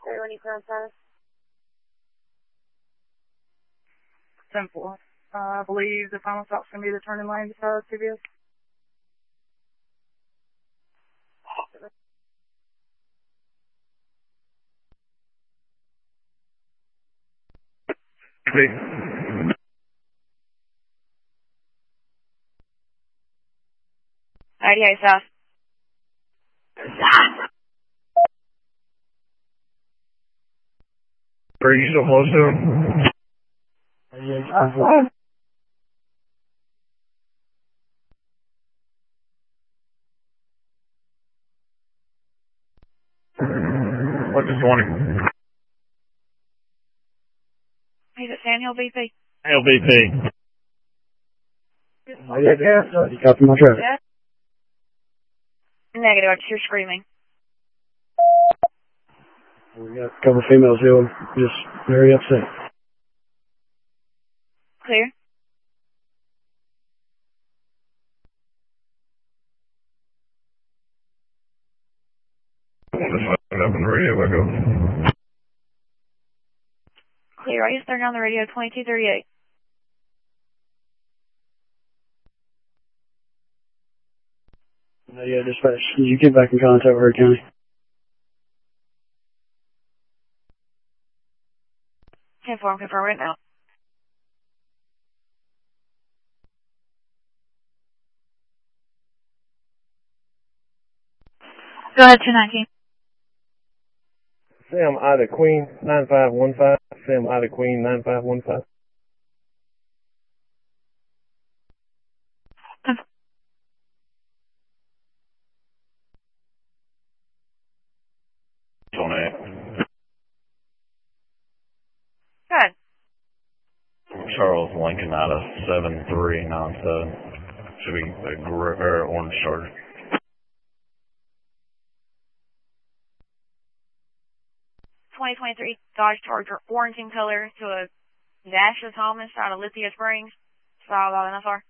When you cross us. 10-4. I believe the final stop's going to be the turning lane beside CBS. See. 98 south. Are you still close to him? What's his 20? He's at Sand Hill BP. LVP. Yeah. You got my truck. Yeah. Negative, I just hear screaming. We got a couple of females here, just very upset. Clear. Just up on the radio, I go. Clear, I just turned on the radio, 2238. Yeah, dispatch. You get back in contact with her, County. 10-4, I'm confirming right now. Go ahead, 219. Sam Ida Queen 9515. Sam Ida Queen 9515. On that. Good. Charles Lincoln out of 7397. Should be a orange Charger. 2023 Dodge Charger, orange in color to a dash of Thomas out of Lithia Springs. Style about NFR.